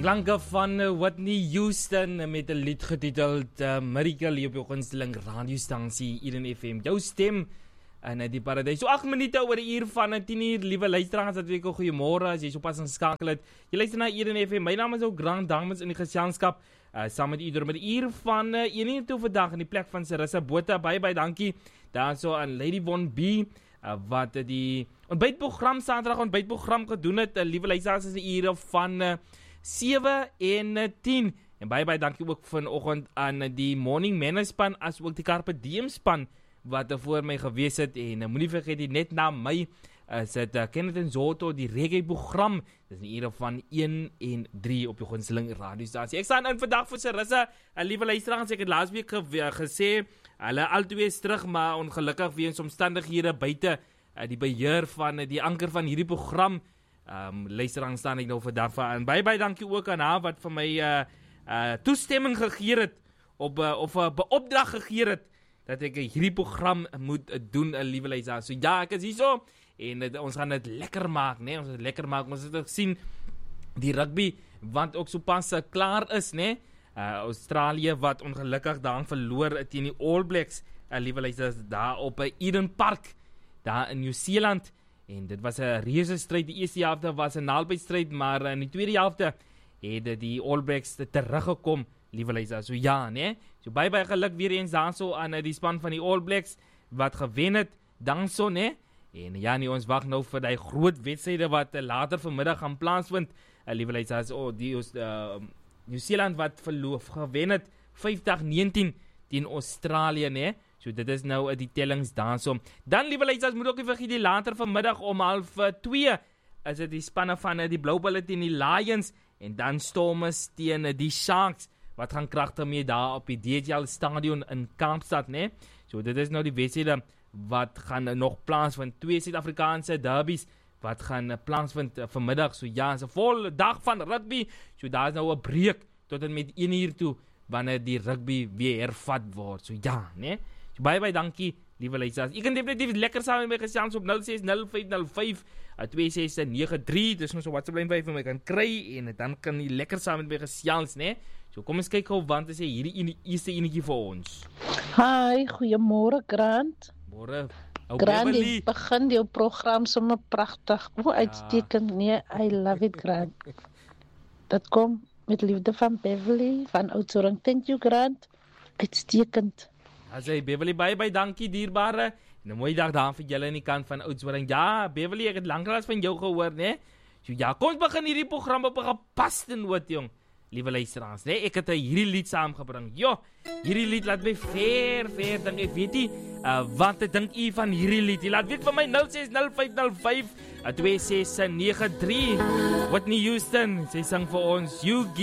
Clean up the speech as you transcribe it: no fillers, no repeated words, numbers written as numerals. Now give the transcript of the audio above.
Klanke van Whitney Houston met 'n lied getiteld Miracle hier op jou gunsteling radiostasie Eden FM. Jou stem in die paradys. So 8 minute oor die uur van 10:00, liewe luisteraars, dat week goeiemôre as jy sopas inskakel het. Jy luister na Eden FM. My naam is ook Grand Dames in die geselskap. Saam met u deur met die uur van 1:00 toe vandag in die plek van Sarissa Botha. Baie dankie daarso aan Lady Von B wat die ontbytprogram Saterdag ontbytprogram gedoen het. Liewe luisteraars, is die ure van 7 en 10. En baie dankie ook vanoggend aan die Morning Manna span as ook die Carpe Diem span wat voor my gewees het. En moenie vergeet die net na my is dit Kenneth en Zoto die reggae program. Dis die ure van 1 en 3 op die gunsteling radiostasie. Ek staan in vandag vir Sarissa. Liewe luisteraars, ek het laasweek gesê hulle albei is terug, maar ongelukkig weens omstandighede buite die beheer van die anker van hierdie program. Luisteraars, staan ek nou vandag aan. Baie dankie ook aan haar wat vir my toestemming gegee het of 'n opdrag gegee het dat ek hierdie program moet doen, liewe luisteraars. So ja, ek is hierso en ons gaan dit lekker maak, né? Ons gaan dit lekker maak. Ons het gesien die rugby wat ook sopas klaar is, né? Australië wat ongelukkig daar verloor teen die All Blacks, liewe luisteraars, daar op Eden Park daar in Nieu-Seeland. En dit was 'n reuse stryd. Die eerste helfte was 'n naaldbytstryd, maar in die tweede helfte het die All Blacks teruggekom, liewe luisteraars. So ja, né? So baie geluk weer eens daarso aan die span van die All Blacks wat gewen het, danso, né? En ja, nee, ons wag nou vir die groot wedstryde wat later vanmiddag gaan plaasvind. Liewe luisteraars, die Nieu-Seeland wat gewen het 50-19 teen Australië, né? So dit is nou die tellings daarso. Dan, liewe luisteraars, moet ook nie vergeet die later vanmiddag om 1:30 is dit die spanne van die Blou Bulle teen die Lions en dan Stormers teen die Sharks wat gaan kragtig mee daar op die DHL stadion in Kaapstad, né? So dit is nou die wedstryde wat gaan nog plaasvind. 2 Suid-Afrikaanse derbies wat gaan plaasvind vanmiddag. So ja, is 'n vol dag van rugby. So daar is nou 'n breek tot en met 1:00 toe wanneer die rugby weer hervat word. So ja, né? So baie dankie, liewe luisteraars. Ek kan definitief lekker saam met my gesels op 0605052693. Dis nou so WhatsApp lyn 5 en my kan kry en dan kan jy lekker saam met my gesels, né? So kom ons kyk gou want as jy hierdie eerste enetjie vir ons. Hi, goeiemôre Grant. Môre. Grant, jy begin jou program sommer pragtig. Uitstekend. Nee, I love it, Grant. Dat kom met liefde van Beverly van Oudtshoorn. Thank you, Grant. Uitstekend. Asai Beverly, baie dankie dierbare. En 'n mooi dag daar vir julle aan die kant van Oudtshoorn. Ja, Beverly, ek het lanklaas van jou gehoor, né? So ja, kom ons begin hierdie program op 'n gepaste noot, jong. Liewe luisteraars, né? Ek het hierdie lied saamgebring. Jo, hierdie lied laat my ver dink. Ek weet nie wat dink u van hierdie lied. Jy laat weet vir my 0605052693. Whitney Houston, sy sang vir ons You